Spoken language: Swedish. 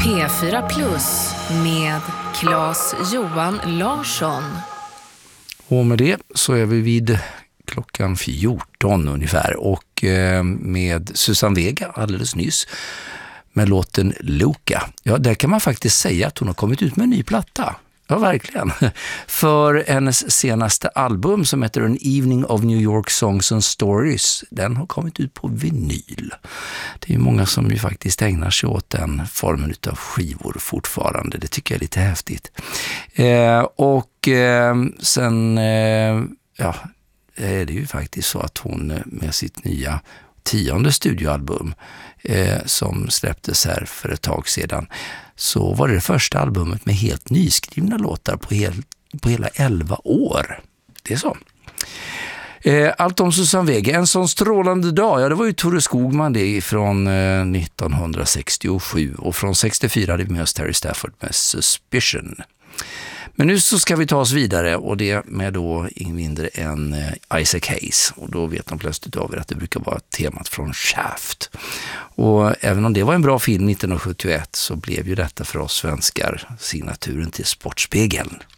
P4 Plus med Claes-Johan Larsson. Och med det så är vi vid klockan 14 ungefär och med Susanne Vega alldeles nyss med låten Luca. Ja, där kan man faktiskt säga att hon har kommit ut med en ny platta. Ja, verkligen. För hennes senaste album som heter An Evening of New York Songs and Stories, den har kommit ut på vinyl. Det är ju många som ju faktiskt ägnar sig åt den formen av skivor fortfarande. Det tycker jag är lite häftigt. Sen är det ju faktiskt så att hon med sitt nya 10:e studioalbum som släpptes här för ett tag sedan, så var det första albumet med helt nyskrivna låtar på hela 11 år. Det är så. Allt om Susanne Vega. En sån strålande dag. Ja, det var ju Tore Skogman det från 1967. Och från 64 hade vi med oss Terry Stafford med Suspicion. Men nu så ska vi ta oss vidare, och det med då ingen mindre än Isaac Hayes. Och då vet de plötsligt av er att det brukar vara temat från Shaft. Och även om det var en bra film 1971 så blev ju detta för oss svenskar signaturen till Sportspegeln.